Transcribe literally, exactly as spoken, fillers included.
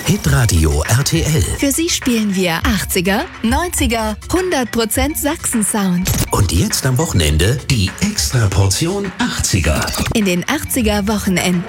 Hitradio R T L. Für Sie spielen wir achtziger, neunziger, hundert Prozent Sachsen-Sound. Und jetzt am Wochenende die Extraportion achtziger. In den achtziger Wochenenden